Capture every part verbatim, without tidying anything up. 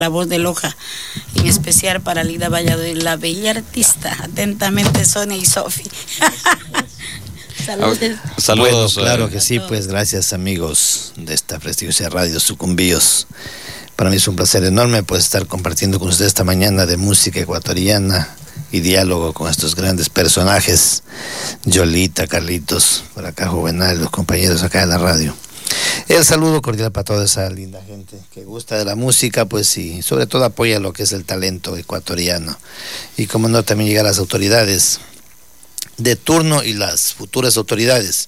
La voz de Loja, en especial para Lida Valladolid, la bella artista. Atentamente, Sonia y Sofi. Saludos. Saludos. Bueno, claro que sí, pues gracias amigos de esta prestigiosa radio Sucumbíos. Para mí es un placer enorme pues estar compartiendo con ustedes esta mañana de música ecuatoriana y diálogo con estos grandes personajes, Yolita, Carlitos, por acá Juvenal, los compañeros acá de la radio. El saludo cordial para toda esa linda gente que gusta de la música, pues y sobre todo apoya lo que es el talento ecuatoriano. Y como no, también llegar a las autoridades de turno y las futuras autoridades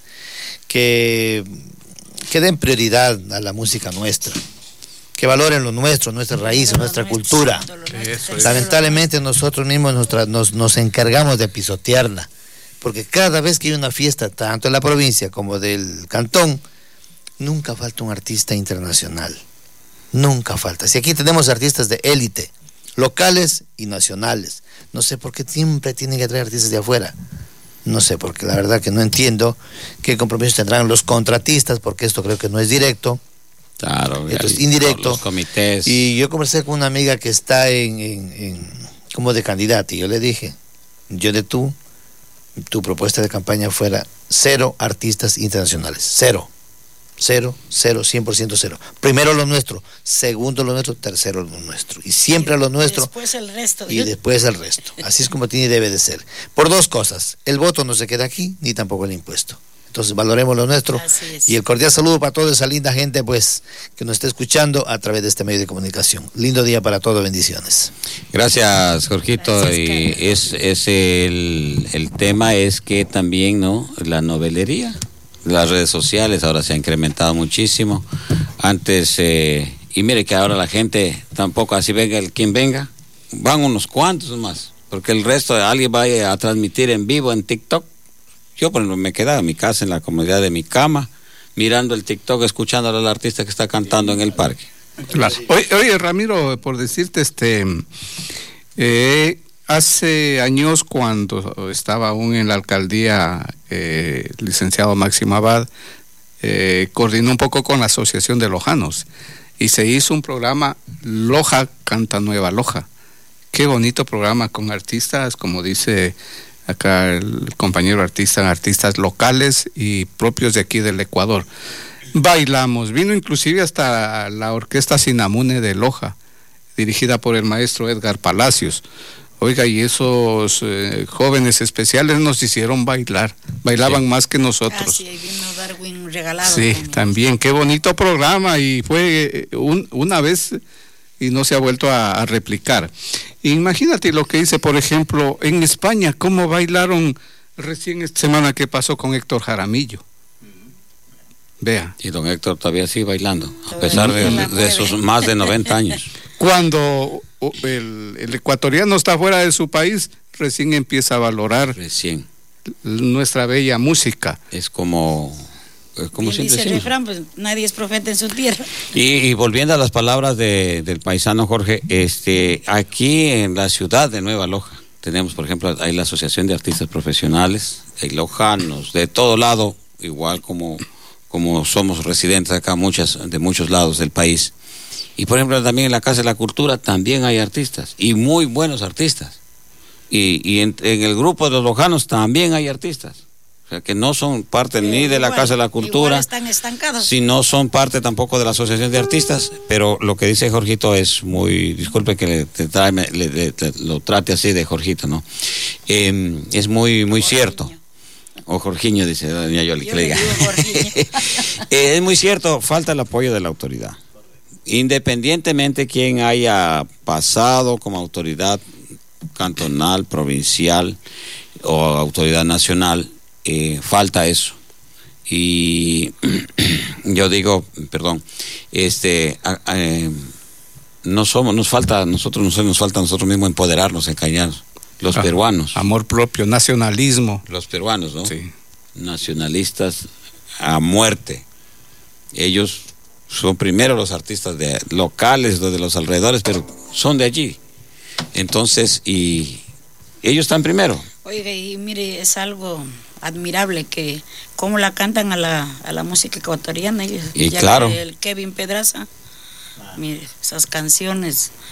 que, que den prioridad a la música nuestra, que valoren lo nuestro, nuestra raíz, nuestra cultura. Lamentablemente nosotros mismos nos, nos, nos encargamos de pisotearla, porque cada vez que hay una fiesta, tanto en la provincia como del cantón, nunca falta un artista internacional, nunca falta. Si aquí tenemos artistas de élite, locales y nacionales, no sé por qué siempre tienen que traer artistas de afuera. No sé, porque la verdad que no entiendo qué compromisos tendrán los contratistas, porque esto creo que no es directo. Claro, esto es indirecto. Los comités. Y yo conversé con una amiga que está en, en, en como de candidata, y yo le dije, yo de tú, tu propuesta de campaña fuera cero artistas internacionales, cero. Cero, cero, cien por ciento cero. Primero lo nuestro, segundo lo nuestro, tercero lo nuestro. Y siempre lo nuestro. Después el resto. Y después el resto. Así es como tiene y debe de ser. Por dos cosas. El voto no se queda aquí, ni tampoco el impuesto. Entonces valoremos lo nuestro. Y el cordial saludo para toda esa linda gente, pues, que nos está escuchando a través de este medio de comunicación. Lindo día para todos, bendiciones. Gracias, Jorgito. Gracias, y es, es el, el tema es que también, ¿no? La novelería. Las redes sociales ahora se ha incrementado muchísimo. Antes, eh, y mire que ahora la gente tampoco, así venga el quien venga, van unos cuantos más, porque el resto de alguien vaya a transmitir en vivo en TikTok. Yo, por ejemplo, me quedaba en mi casa, en la comodidad de mi cama, mirando el TikTok, escuchando al artista que está cantando en el parque. Claro. Oye, oye Ramiro, por decirte, este, eh, hace años cuando estaba aún en la alcaldía, eh, licenciado Máximo Abad, eh, coordinó un poco con la Asociación de Lojanos y se hizo un programa Loja Canta Nueva Loja. Qué bonito programa con artistas, como dice acá el compañero artista, artistas locales y propios de aquí del Ecuador. Bailamos, vino inclusive hasta la Orquesta Sinamune de Loja, dirigida por el maestro Edgar Palacios. Oiga, y esos eh, jóvenes especiales nos hicieron bailar, bailaban sí. más que nosotros. Ah, sí, ahí vino Darwin regalado. Sí, también. también, qué bonito programa, y fue un, una vez y no se ha vuelto a, a replicar. Imagínate lo que dice, por ejemplo, en España, cómo bailaron recién esta semana que pasó con Héctor Jaramillo. Vea. Y don Héctor todavía sigue bailando, a pesar de, de sus más de noventa años. Cuando el, el ecuatoriano está fuera de su país, recién empieza a valorar recién nuestra bella música. Es como, es como Bien dice el refrán, pues nadie es profeta en su tierra. Y, y volviendo a las palabras de, del paisano Jorge, este, aquí en la ciudad de Nueva Loja tenemos, por ejemplo, hay la Asociación de Artistas Profesionales, hay lojanos de todo lado, igual como como somos residentes acá muchas, de muchos lados del país. Y por ejemplo también en la Casa de la Cultura también hay artistas, y muy buenos artistas. Y, y en, en el grupo de los lojanos también hay artistas. O sea que no son parte pero ni de la igual, Casa de la Cultura, están estancados. Si no son parte tampoco de la Asociación de Artistas, pero lo que dice Jorgito es muy, disculpe que le, te trae, le, le, le, lo trate así de Jorgito, ¿no? Eh, es muy, muy cierto. O Jorginho, dice doña Yoli, que le diga. eh, es muy cierto, falta el apoyo de la autoridad. Independientemente quién haya pasado como autoridad cantonal, provincial o autoridad nacional, eh, falta eso. Y yo digo, perdón, este, eh, no somos, nos falta, nosotros nos, nos falta a nosotros mismos empoderarnos, encañarnos. Los ah, peruanos. Amor propio, nacionalismo. Los peruanos, ¿no? Sí. Nacionalistas a muerte. Ellos son primero los artistas de locales, de los alrededores, pero son de allí. Entonces, y ellos están primero. Oiga, y mire, es algo admirable que cómo la cantan a la, a la música ecuatoriana. Y claro. El Kevin Pedraza. mi- esas canciones